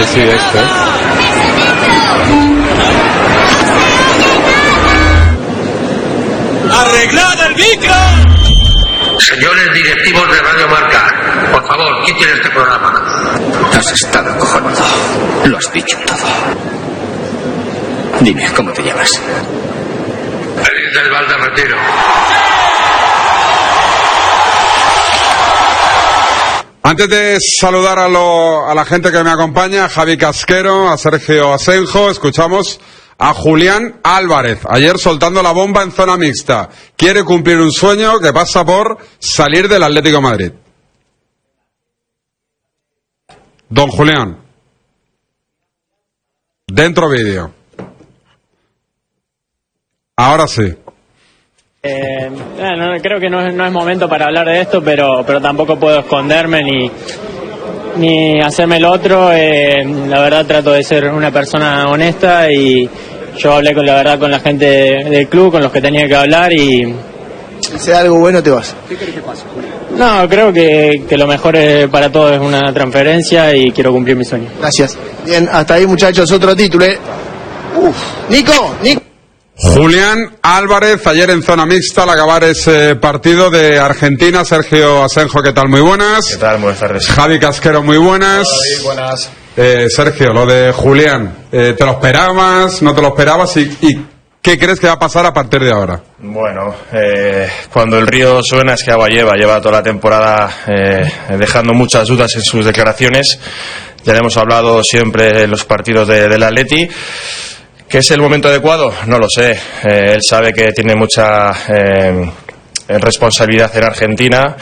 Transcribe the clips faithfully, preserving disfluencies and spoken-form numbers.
sí, este. ¡Arreglad el micro! Señores directivos de Radio Marca, por favor, quiten este programa. Has estado cojonudo. Lo has dicho todo. Dime, ¿cómo te llamas? Feliz del Valderretiro. Antes de saludar a, lo, a la gente que me acompaña, a Javi Casquero, a Sergio Asenjo, escuchamos a Julián Álvarez, ayer soltando la bomba en zona mixta. Quiere cumplir un sueño que pasa por salir del Atlético de Madrid. Don Julián. Dentro vídeo. Ahora sí. Eh, no, creo que no es, no es momento para hablar de esto, pero, pero tampoco puedo esconderme ni, ni hacerme el otro. Eh, la verdad trato de ser una persona honesta y yo hablé con la verdad con la gente del club, con los que tenía que hablar y... Si sea algo bueno te vas. ¿Qué querés que pase? No, creo que, que lo mejor es, para todos es una transferencia y quiero cumplir mi sueño. Gracias. Bien, hasta ahí muchachos, otro título. ¿eh? Uf. Nico, Nico. Julián Álvarez, ayer en zona mixta al acabar ese partido de Argentina. Sergio Asenjo, ¿qué tal? Muy buenas. ¿Qué tal? Buenas tardes. Javi Casquero, muy buenas. Hola, buenas. Eh, Sergio, lo de Julián, eh, ¿te lo esperabas? ¿No te lo esperabas? ¿Y, y qué crees que va a pasar a partir de ahora? Bueno, eh, cuando el río suena es que agua lleva. Lleva toda la temporada eh, dejando muchas dudas en sus declaraciones. Ya le hemos hablado siempre en los partidos de, del Atleti. ¿Qué es el momento adecuado? No lo sé. Eh, él sabe que tiene mucha eh, responsabilidad en Argentina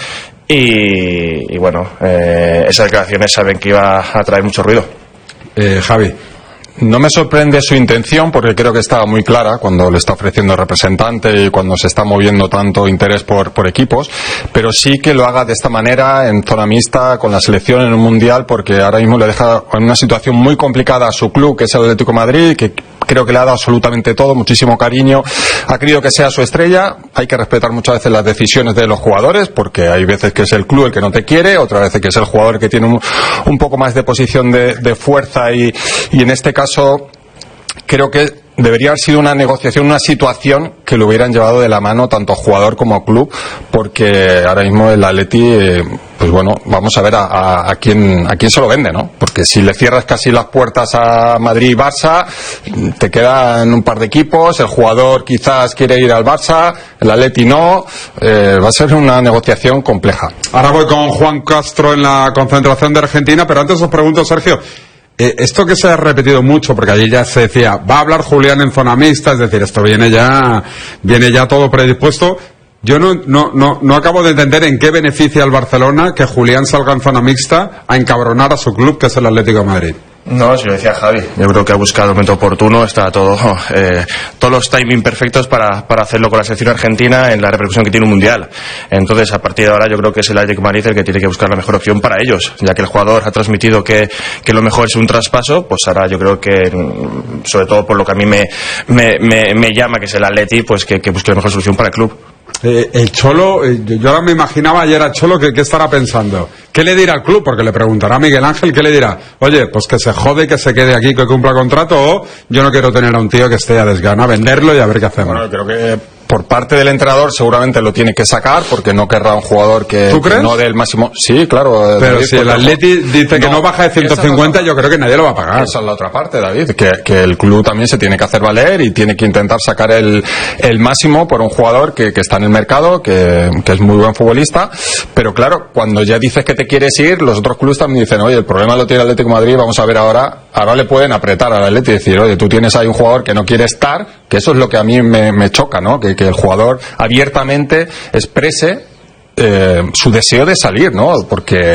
y, y bueno, eh, esas declaraciones saben que iba a traer mucho ruido. Eh, Javi. No me sorprende su intención porque creo que estaba muy clara cuando le está ofreciendo el representante y cuando se está moviendo tanto interés por, por equipos, pero sí que lo haga de esta manera en zona mixta con la selección en un mundial, porque ahora mismo le deja en una situación muy complicada a su club, que es el Atlético de Madrid, que creo que le ha dado absolutamente todo, muchísimo cariño, ha querido que sea su estrella. Hay que respetar muchas veces las decisiones de los jugadores, porque hay veces que es el club el que no te quiere, otras veces que es el jugador que tiene un, un poco más de posición de, de fuerza y, y en este caso creo que debería haber sido una negociación, una situación que lo hubieran llevado de la mano tanto jugador como club, porque ahora mismo el Atleti, eh, pues bueno, vamos a ver a, a, a quién a quién se lo vende, ¿no? Porque si le cierras casi las puertas a Madrid y Barça, te quedan un par de equipos, el jugador quizás quiere ir al Barça, el Atleti no, eh, va a ser una negociación compleja. Ahora voy con Juan Castro en la concentración de Argentina, pero antes os pregunto, Sergio, Eh, esto que se ha repetido mucho, porque allí ya se decía, va a hablar Julián en zona mixta, es decir, esto viene ya, viene ya todo predispuesto. Yo no, no, no, no acabo de entender en qué beneficia al Barcelona que Julián salga en zona mixta a encabronar a su club, que es el Atlético de Madrid. No, si lo decía Javi, yo creo que ha buscado el momento oportuno, está todo, eh, todos los timing perfectos para, para hacerlo con la selección argentina en la repercusión que tiene un mundial. Entonces, a partir de ahora, yo creo que es el Atlético de Madrid el que tiene que buscar la mejor opción para ellos, ya que el jugador ha transmitido que, que lo mejor es un traspaso, pues ahora yo creo que, sobre todo por lo que a mí me, me, me, me llama, que es el Atleti, pues que, que busque la mejor solución para el club. Eh, el Cholo, eh, yo ahora me imaginaba ayer a Cholo que qué estará pensando. ¿Qué le dirá al club? Porque le preguntará a Miguel Ángel, ¿qué le dirá? Oye, pues que se jode, que se quede aquí, que cumpla contrato, o yo no quiero tener a un tío que esté a desgana, venderlo y a ver qué hacemos. Bueno, creo que por parte del entrenador seguramente lo tiene que sacar, porque no querrá un jugador que, ¿Tú crees? que no dé el máximo. Sí, claro. Pero David, si el Atleti dice que no, no baja de ciento cincuenta, yo creo que nadie lo va a pagar. Esa es la otra parte, David, que, que el club también se tiene que hacer valer y tiene que intentar sacar el, el máximo por un jugador que, que está en el mercado, que, que es muy buen futbolista, pero claro, cuando ya dices que te quieres ir, los otros clubes también dicen, oye, el problema lo tiene el Atlético de Madrid, vamos a ver ahora, ahora le pueden apretar al Atleti y decir, oye, tú tienes ahí un jugador que no quiere estar, que eso es lo que a mí me, me choca, ¿no? Que, que el jugador abiertamente exprese eh, su deseo de salir, ¿no? Porque